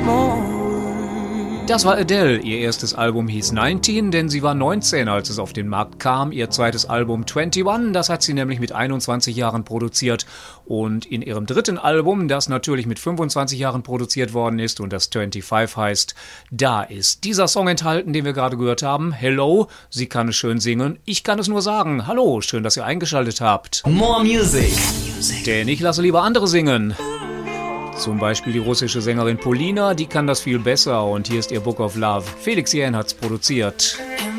Das war Adele. Ihr erstes Album hieß 19, denn sie war 19, als es auf den Markt kam. Ihr zweites Album 21, das hat sie nämlich mit 21 Jahren produziert. Und in ihrem dritten Album, das natürlich mit 25 Jahren produziert worden ist und das 25 heißt, da ist dieser Song enthalten, den wir gerade gehört haben. Hello, sie kann es schön singen. Ich kann es nur sagen. Hallo, schön, dass ihr eingeschaltet habt. More Music. Denn ich lasse lieber andere singen. Zum Beispiel die russische Sängerin Polina, die kann das viel besser und hier ist ihr Book of Love. Felix Jähn hat's produziert.